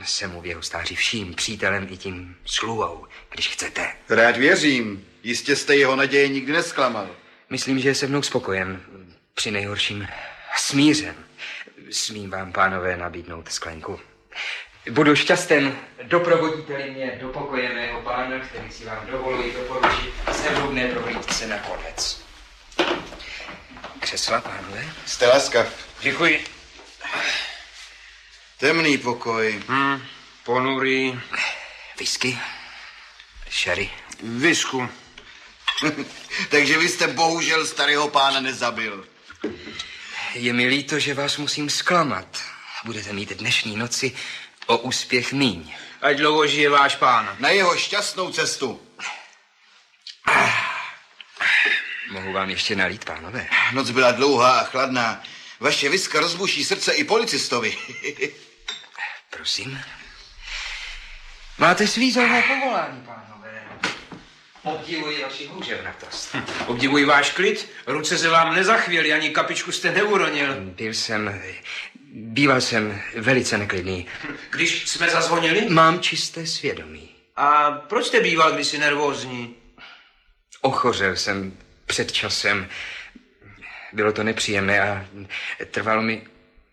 jsem mu v jeho stáří vším přítelem i tím sluhou, když chcete. Rád věřím. Jistě jste jeho naděje nikdy nesklamal. Myslím, že je se mnou spokojen. Při nejhorším smířen. Smím vám, pánové, nabídnout sklenku. Budu šťasten, doprovodíte-li mě do pokoje mého pána, který si vám dovoluji doporučit zevrubné prohlídce na konec. Křesla, pánové? Jste laskav. Děkuji. Temný pokoj. Ponurý. Whisky? Sherry? Visku. Takže vy jste bohužel starého pána nezabil. Je mi líto, že vás musím zklamat. Budete mít dnešní noci o úspěch míň. Ať dlouho žije váš pán. Na jeho šťastnou cestu. Mohu vám ještě nalít, pánové? Noc byla dlouhá a chladná. Vaše viska rozbuší srdce i policistovi. Prosím. Máte svízelné povolání, pánové. Obdivuji vaši houževnatost. Obdivuji váš klid. Ruce se vám nezachvěly, ani kapičku jste neuronil. Býval jsem velice neklidný. Když jsme zazvonili? Mám čisté svědomí. A proč jste býval kdysi nervózní? Ochořel jsem před časem. Bylo to nepříjemné a trvalo mi...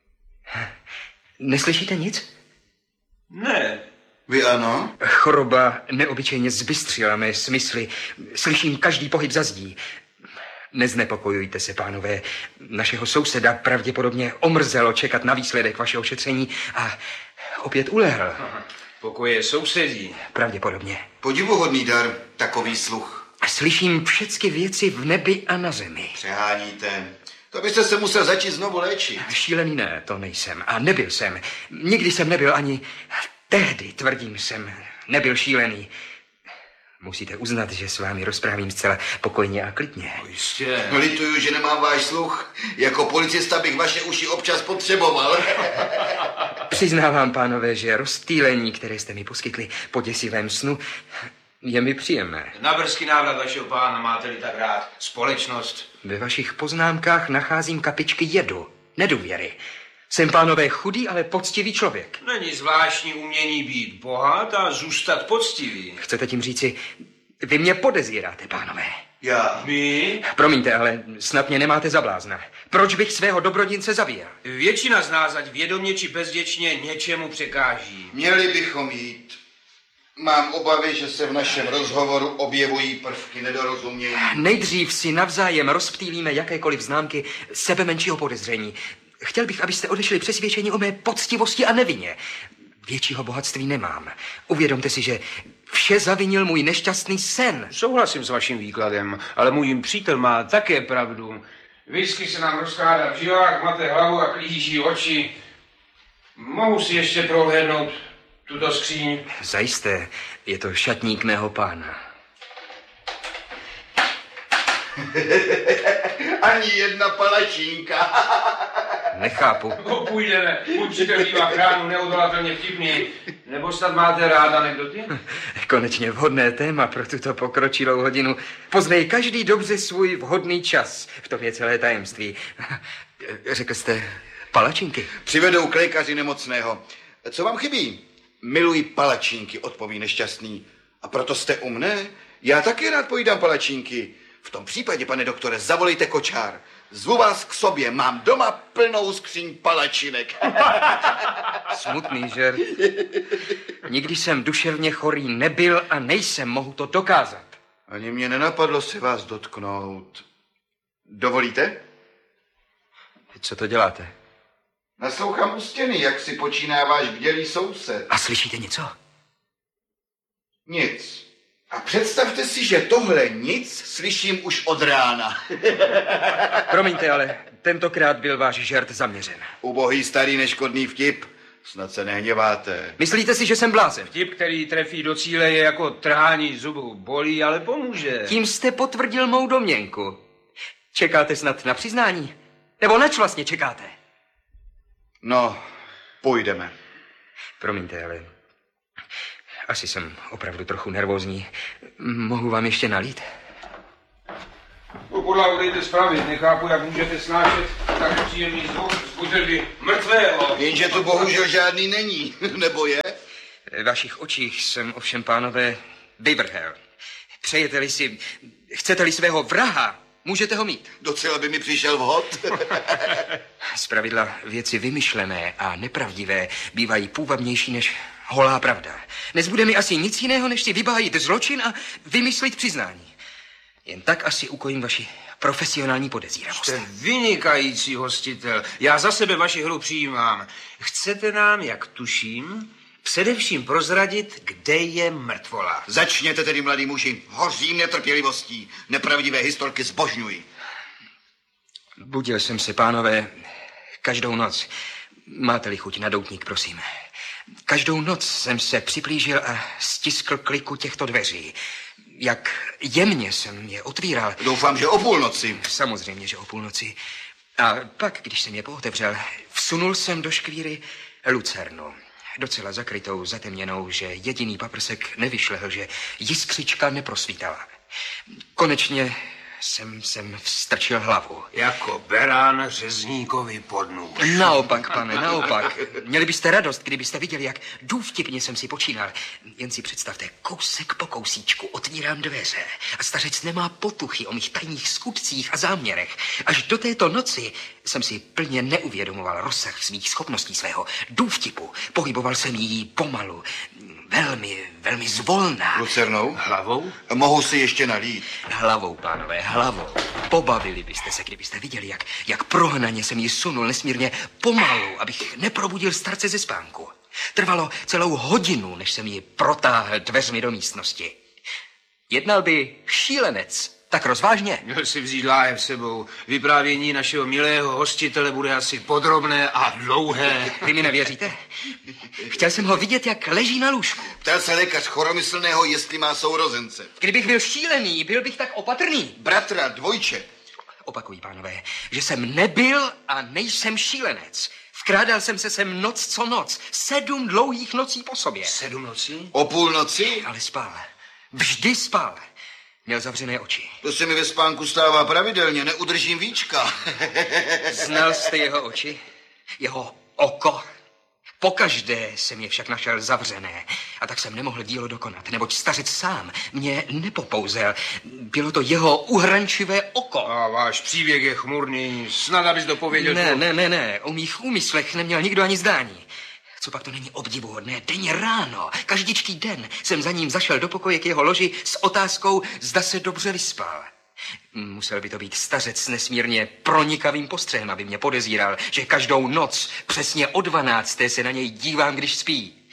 Neslyšíte nic? Ne. Vy ano? Choroba neobyčejně zbystřila mé smysly. Slyším každý pohyb za zdí. Neznepokojujte se, pánové. Našeho souseda pravděpodobně omrzelo čekat na výsledek vašeho šetření a opět ulehl. Pokoje sousedí. Pravděpodobně. Podivuhodný dar, takový sluch. Slyším všechny věci v nebi a na zemi. Přeháníte. To byste se musel začít znovu léčit. Šílený ne, to nejsem. A nebyl jsem. Nikdy jsem nebyl ani... Tehdy, tvrdím, jsem nebyl šílený. Musíte uznat, že s vámi rozprávím zcela pokojně a klidně. Jistě. Lituju, že nemám váš sluch. Jako policista bych vaše uši občas potřeboval. Přiznávám, pánové, že rozptýlení, které jste mi poskytli po děsivém snu, je mi příjemné. Na brzký návrat vašeho pána, máte-li tak rád společnost. Ve vašich poznámkách nacházím kapičky jedu, nedůvěry. Jsem, pánové, chudý, ale poctivý člověk. Není zvláštní umění být bohat a zůstat poctivý. Chcete tím říci, vy mě podezíráte, pánové? Já. My? Promiňte, ale snad mě nemáte za blázna. Proč bych svého dobrodince zabíjel? Většina z nás, ať vědomě či bezděčně, něčemu překáží. Měli bychom jít. Mám obavy, že se v našem rozhovoru objevují prvky nedorozumění. Nejdřív si navzájem rozptýlíme jakékoliv známky sebe menšího podezření. Chtěl bych, abyste odešli přesvědčení o mé poctivosti a nevině. Většího bohatství nemám. Uvědomte si, že vše zavinil můj nešťastný sen. Souhlasím s vaším výkladem, ale můj přítel má také pravdu. Whisky se nám rozkládá v žilách, máte hlavu a klíží oči. Mohu si ještě prohlédnout tuto skříň? Zajisté, je to šatník mého pána. Ani jedna palačínka. Nechápu. Půjdeme, učitel bývá chránu neodolatelně vtipný. Nebo snad máte rád anekdoty? Konečně vhodné téma pro tuto pokročilou hodinu. Poznej každý dobře svůj vhodný čas. V tom je celé tajemství. Řekl jste palačinky? Přivedou k lékaři nemocného. Co vám chybí? Miluji palačinky, odpoví nešťastný. A proto jste u mne? Já taky rád pojídám palačinky. V tom případě, pane doktore, zavolejte kočár. Zvu vás k sobě, mám doma plnou skříň palačinek. Smutný žert. Nikdy jsem duševně chorý nebyl a nejsem, mohu to dokázat. Ani mě nenapadlo se vás dotknout. Dovolíte? Co to děláte? Naslouchám u stěny, jak si počíná váš bdělý soused. A slyšíte něco? Nic. A představte si, že tohle nic slyším už od rána. Promiňte, ale tentokrát byl váš žert zaměřen. Ubohý starý neškodný vtip. Snad se nehněváte. Myslíte si, že jsem blázen? Vtip, který trefí do cíle, je jako trhání zubů. Bolí, ale pomůže. Tím jste potvrdil mou domněnku. Čekáte snad na přiznání? Nebo nač vlastně čekáte? No, půjdeme. Promiňte, ale asi jsem opravdu trochu nervózní. Mohu vám ještě nalít? Podlahu dejte spravit, nechápu, jak můžete snášet tak příjemný zvuk z butelky mrtvého. Jenže to bohužel žádný není, nebo je? V vašich očích jsem ovšem, pánové, vyvrhel. Přejete-li si, chcete-li svého vraha, můžete ho mít. Docela by mi přišel vhod. Zpravidla věci vymyšlené a nepravdivé bývají půvabnější než holá pravda. Nezbude mi asi nic jiného, než si vybájit zločin a vymyslit přiznání. Jen tak asi ukojím vaši profesionální podezíravost. Jste vynikající hostitel. Já za sebe vaši hru přijímám. Chcete nám, jak tuším, především prozradit, kde je mrtvola. Začněte tedy, mladí muži. Hořím netrpělivostí. Nepravdivé historky zbožňuji. Budil jsem se, pánové, každou noc. Máte-li chuť na doutník, prosím. Každou noc jsem se připlížil a stiskl kliku těchto dveří. Jak jemně jsem je otvíral. Doufám, že o půlnoci. Samozřejmě, že o půlnoci. A pak, když jsem je pootevřel, vsunul jsem do škvíry lucernu. Docela zakrytou, zatemněnou, že jediný paprsek nevyšlehl, že jiskřička neprosvítala. Konečně jsem vstrčil hlavu. Jako berán řezníkovi pod nůž. Naopak, pane, naopak. Měli byste radost, kdybyste viděli, jak důvtipně jsem si počínal. Jen si představte, kousek po kousíčku otvírám dveře a stařec nemá potuchy o mých tajných skutcích a záměrech. Až do této noci jsem si plně neuvědomoval rozsah svých schopností, svého důvtipu. Pohyboval jsem jí pomalu, velmi zvolna. Lucernou? Hlavou? Mohu si ještě nalít. Hlavou, pánové, hlavou. Pobavili byste se, kdybyste viděli, jak prohnaně jsem ji sunul nesmírně pomalu, abych neprobudil starce ze spánku. Trvalo celou hodinu, než jsem ji protáhl dveřmi do místnosti. Jednal by šílenec, tak rozvážně. Měl si vzít láhev sebou. Vyprávění našeho milého hostitele bude asi podrobné a dlouhé. Vy mi nevěříte? Chtěl jsem ho vidět, jak leží na lůžku. Ptal se lékař choromyslného, jestli má sourozence. Kdybych byl šílený, byl bych tak opatrný. Bratra, dvojče. Opakuji, pánové, že jsem nebyl a nejsem šílenec. Vkrádal jsem se sem noc co noc. 7 dlouhých nocí po sobě. 7 nocí? O půlnoci? Ale spal. Vždy spal. Měl zavřené oči. To se mi ve spánku stává pravidelně, neudržím víčka. Znal jste jeho oči? Jeho oko? Pokaždé jsem je však našel zavřené a tak jsem nemohl dílo dokonat, neboť stařec sám mě nepopouzel. Bylo to jeho uhrančivé oko. A váš příběh je chmurný. Snad abys dopověděl... Ne. O mých úmyslech neměl nikdo ani zdání. Co pak to není obdivuhodné? Denně ráno, každičký den jsem za ním zašel do pokoje k jeho loži s otázkou, zda se dobře vyspal. Musel by to být stařec s nesmírně pronikavým postřehem, aby mě podezíral, že každou noc přesně o 12. se na něj dívám, když spí.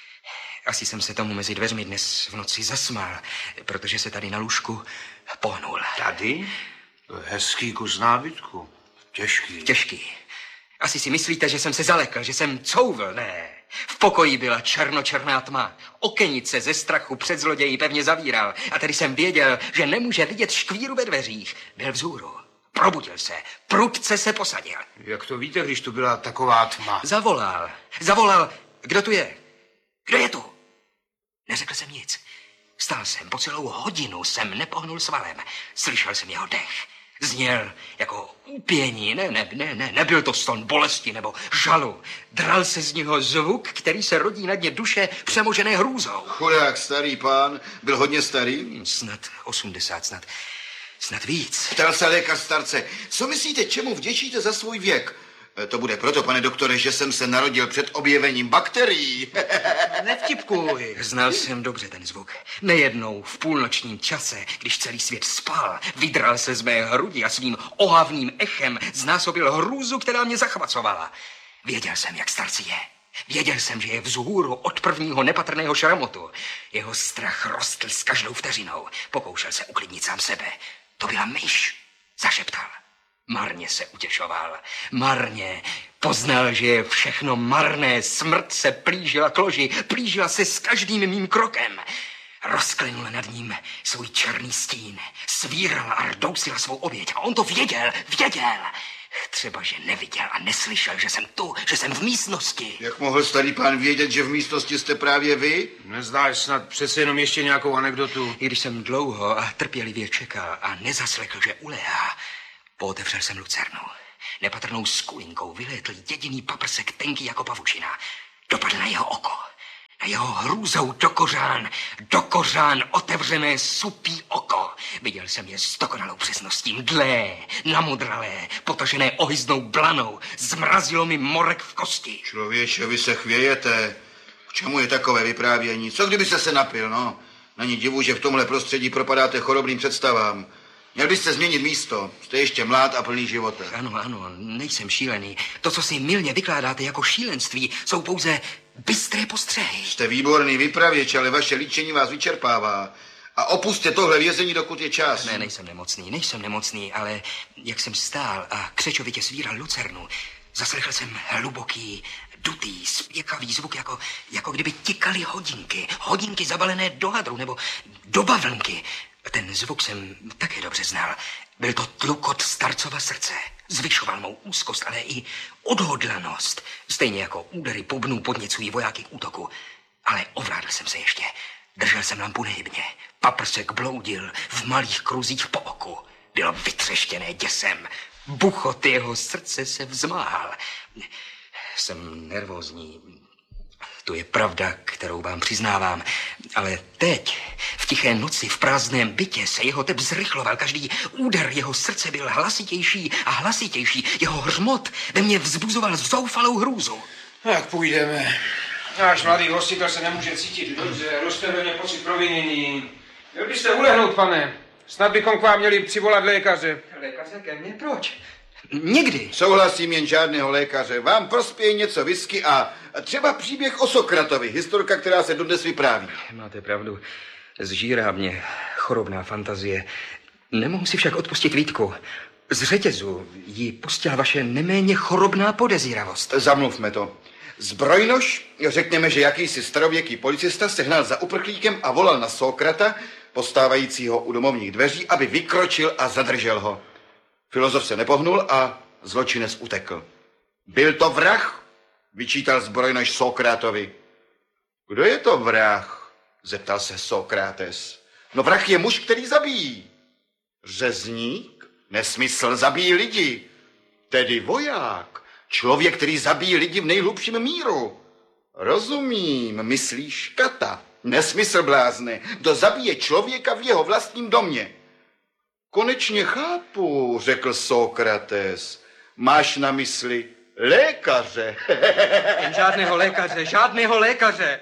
Asi jsem se tomu mezi dveřmi dnes v noci zasmál, protože se tady na lůžku pohnul. Tady? Hezký kus nábytku. Těžký. Asi si myslíte, že jsem se zalekl, že jsem couvl? Ne. V pokoji byla černočerná tma. Okenice ze strachu před zloději pevně zavíral. A tedy jsem věděl, že nemůže vidět škvíru ve dveřích. Byl vzhůru. Probudil se. Prudce se posadil. Jak to víte, když tu byla taková tma? Zavolal. Kdo tu je? Kdo je tu? Neřekl jsem nic. Stál jsem. Po celou hodinu jsem nepohnul svalem. Slyšel jsem jeho dech. Zněl jako úpění. Nebyl to ston bolesti nebo žalu. Dral se z něho zvuk, který se rodí na dně duše přemožené hrůzou. Chudák starý pán, byl hodně starý? Snad 80, snad víc. Ptal se lékař starce, co myslíte, čemu vděčíte za svůj věk? To bude proto, pane doktore, že jsem se narodil před objevením bakterií. Nevtipkuj. Znal jsem dobře ten zvuk. Nejednou v půlnočním čase, když celý svět spal, vydral se z mé hrudi a svým ohavným echem znásobil hrůzu, která mě zachvacovala. Věděl jsem, jak starci je. Věděl jsem, že je vzhůru od prvního nepatrného šramotu. Jeho strach rostl s každou vteřinou. Pokoušel se uklidnit sám sebe. To byla myš, zašeptal. Marně se utěšoval. Marně poznal, že je všechno marné. Smrt se plížila k loži. Plížila se s každým mým krokem. Rozklenula nad ním svůj černý stín. Svírala a rdousila svou oběť. A on to věděl. Třeba, že neviděl a neslyšel, že jsem tu, že jsem v místnosti. Jak mohl starý pán vědět, že v místnosti jste právě vy? Neznáš snad přece jenom ještě nějakou anekdotu? I když jsem dlouho a trpělivě čekal a nezaslechl, že uléhá, pootevřel jsem lucernu. Nepatrnou skulinkou vylétl jediný paprsek tenký jako pavučina. Dopadl na jeho oko. Na jeho hrůzou do kořán otevřené supí oko. Viděl jsem je s dokonalou přesností, mdlé, namodralé, potažené ohyznou blanou. Zmrazilo mi morek v kosti. Člověče, vy se chvějete. K čemu je takové vyprávění? Co kdybyste se napil, no? Není divu, že v tomhle prostředí propadáte chorobným představám. Měl byste změnit místo. Jste ještě mlád a plný života. Ano, nejsem šílený. To, co si mylně vykládáte jako šílenství, jsou pouze bystré postřehy. Jste výborný vypravěč, ale vaše líčení vás vyčerpává. A opusťte tohle vězení, dokud je čas. Ne, nejsem nemocný, ale jak jsem stál a křečovitě svíral lucernu, zaslechl jsem hluboký, dutý, spěkavý zvuk, jako kdyby tikaly hodinky. Hodinky zabalené do hadru nebo do bavlnky. Ten zvuk jsem také dobře znal. Byl to tlukot starcova srdce. Zvyšoval mou úzkost, ale i odhodlanost. Stejně jako údery bubnů podněcují vojáky k útoku. Ale ovládl jsem se ještě. Držel jsem lampu nehybně. Paprsek bloudil v malých kruzích po oku. Bylo vytřeštěné děsem. Buchot jeho srdce se vzmáhal. Jsem nervózní. To je pravda, kterou vám přiznávám. Ale teď, v tiché noci, v prázdném bytě, se jeho tep zrychloval. Každý úder jeho srdce byl hlasitější a hlasitější. Jeho hřmot ve mně vzbuzoval zoufalou hrůzu. Tak půjdeme. Náš mladý hostitel se nemůže cítit dobře. Roste ve mně pocit provinění. Měl byste ulehnout, pane. Snad bychom k vám měli přivolat lékaře. Lékaře ke mně? Proč? Nikdy. Souhlasím, jen žádného lékaře. Vám prospěje něco whisky a třeba příběh o Sokratovi, historka, která se dodnes vypráví. Máte pravdu. Zžírá mě chorobná fantazie. Nemohu si však odpustit výtku. Z řetězu jí pustila vaše neméně chorobná podezíravost. Zamluvme to. Zbrojnož, řekněme, že jakýsi starověký policista sehnal za uprchlíkem a volal na Sokrata, postávajícího u domovních dveří, aby vykročil a zadržel ho. Filozof se nepohnul a zločinec utekl. Byl to vrah? Vyčítal zbrojnož Sokratovi. Kdo je to vrah? Zeptal se Sokrates. No vrah je muž, který zabíjí. Řezník? Nesmysl, zabíjí lidi. Tedy voják. Člověk, který zabíjí lidi v nejhlubším míru. Rozumím, myslíš kata. Nesmysl, blázne. Kdo zabije člověka v jeho vlastním domě. Konečně chápu, řekl Sokrates. Máš na mysli lékaře. Žádného lékaře.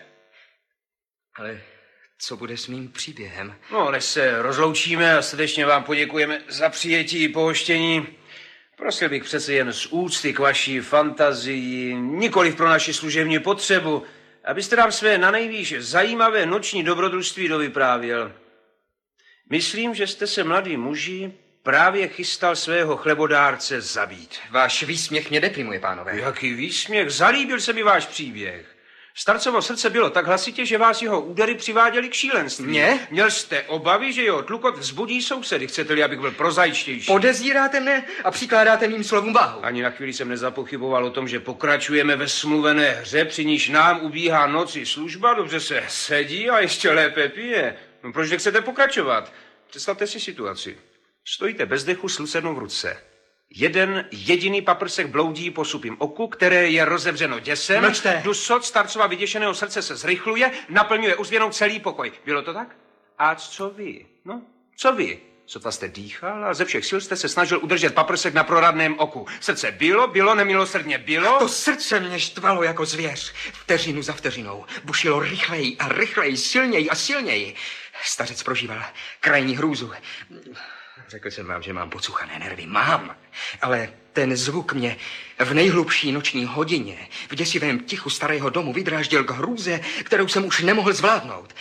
Ale co bude s mým příběhem? No, než se rozloučíme a srdečně vám poděkujeme za přijetí i pohoštění, prosil bych přece jen z úcty k vaší fantazii, nikoliv pro naši služební potřebu, abyste nám své nanejvýš zajímavé noční dobrodružství dovyprávěl. Myslím, že jste se, mladý muži, právě chystal svého chlebodárce zabít. Váš výsměch mě deprimuje, pánové. Jaký výsměch? Zalíbil se mi váš příběh. Starcovo srdce bylo tak hlasitě, že vás jeho údery přiváděly k šílenství. Mě? Měl jste obavy, že jeho tlukot vzbudí sousedy. Chcete-li, abych byl prozaičtější? Podezíráte mne a přikládáte mým slovům váhu. Ani na chvíli jsem nezapochyboval o tom, že pokračujeme ve smluvené hře, při níž nám ubíhá noci služba, dobře se sedí a ještě lépe pije. No proč nechcete pokračovat? Představte si situaci. Stojíte bez dechu s lucernou v ruce. Jeden jediný paprsek bloudí po supím oku, které je rozevřeno děsem. Mlčte. Dusot starcova vyděšeného srdce se zrychluje, naplňuje uzvěnou celý pokoj. Bylo to tak? A co vy? No, co vy? Sotva jste dýchal a ze všech sil jste se snažil udržet paprsek na proradném oku. Srdce bylo, nemilosrdně bylo. To srdce mě štvalo jako zvěř. Vteřinu za vteřinou. Bušilo rychleji a rychleji, silněji a silněji. Stařec prožíval krajní hrůzu. Řekl jsem vám, že mám pocuchané nervy. Mám. Ale ten zvuk mě v nejhlubší noční hodině v děsivém tichu starého domu vydráždil k hrůze, kterou jsem už nemohl zvládnout.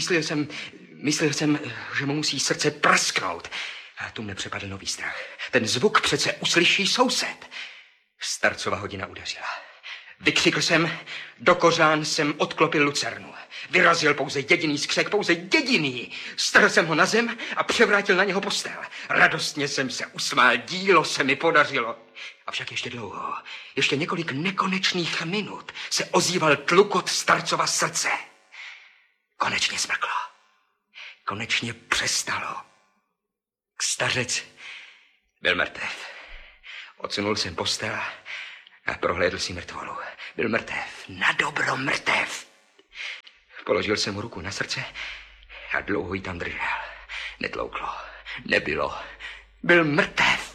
Myslel jsem, že mu musí srdce prasknout. A tu mne přepadl nový strach. Ten zvuk přece uslyší soused. Starcova hodina udeřila. Vykřikl jsem, do kořán jsem odklopil lucernu. Vyrazil pouze jediný skřek, pouze jediný. Strhl jsem ho na zem a převrátil na něho postel. Radostně jsem se usmál, dílo se mi podařilo. Avšak ještě dlouho, ještě několik nekonečných minut se ozýval tlukot starcova srdce. Konečně smrklo. Konečně přestalo. Stařec byl mrtev. Odsunul jsem postel a prohlédl si mrtvolu. Byl mrtev, na dobro mrtev. Položil jsem mu ruku na srdce a dlouho ji tam držel. Netlouklo, nebylo. Byl mrtev.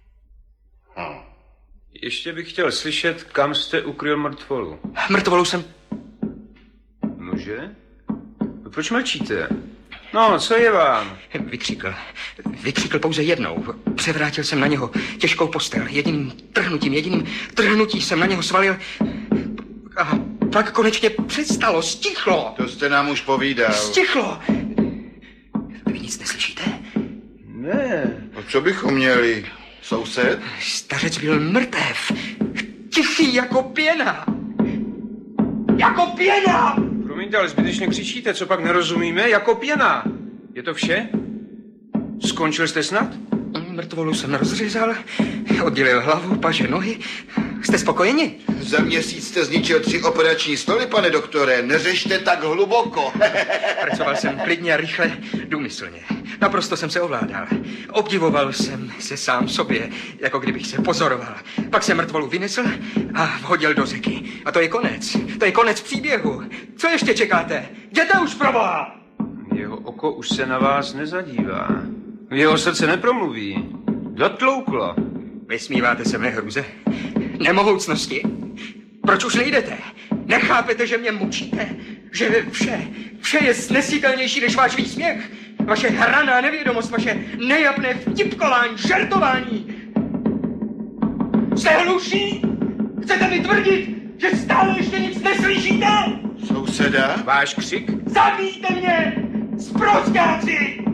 Ještě bych chtěl slyšet, kam jste ukryl mrtvolu. Mrtvolu jsem... Nože? Proč mlčíte? No, co je vám? Vykřikl pouze jednou. Převrátil jsem na něho těžkou postel. Jediným trhnutím jsem na něho svalil. A pak konečně přestalo, stichlo. To jste nám už povídal. Stichlo. Vy nic neslyšíte? Ne. A co bychom měli? Soused? Stařec byl mrtev. Tichý jako pěna. Jako pěna! Promiňte, ale zbytečně křičíte, co pak nerozumíme? Jako pěna. Je to vše? Skončil jste snad? Mrtvolu jsem rozřezal, oddělil hlavu, paže, nohy. Jste spokojeni? Za měsíc jste zničil 3 operační stoly, pane doktore. Neřešte tak hluboko. Pracoval jsem klidně a rychle, důmyslně. Naprosto jsem se ovládal. Obdivoval jsem se sám sobě, jako kdybych se pozoroval. Pak jsem mrtvolu vynesl a vhodil do řeky. A to je konec. To je konec příběhu. Co ještě čekáte? Jděte už, proboha! Jeho oko už se na vás nezadívá. Jeho srdce nepromluví. Dotlouklo. Vysmíváte se mé hruze? Nemohoucnosti? Proč už nejdete? Nechápete, že mě mučíte? Že vše je snesitelnější než váš výsměch? Vaše hraná nevědomost, vaše nejapné vtipkování, žertování? Jste hluší? Chcete mi tvrdit, že stále ještě nic neslyšíte? Souseda? Váš křik? Zabijte mě! Sprosťáci!